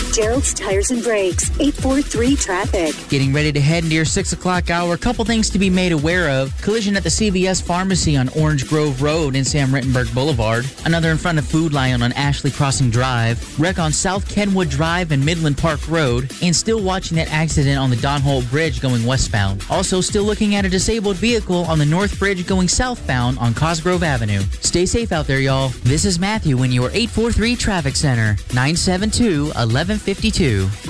Gerald's Tires and Brakes, 843 traffic. Getting ready to head into your 6 o'clock hour. A couple things to be made aware of. Collision at the CVS Pharmacy on Orange Grove Road in Sam Rittenberg Boulevard. Another in front of Food Lion on Ashley Crossing Drive. Wreck on South Kenwood Drive and Midland Park Road. And still watching that accident on the Don Holt Bridge going westbound. Also still looking at a disabled vehicle on the North Bridge going southbound on Cosgrove Avenue. Stay safe out there, y'all. This is Matthew in your 843 Traffic Center, 972-1152.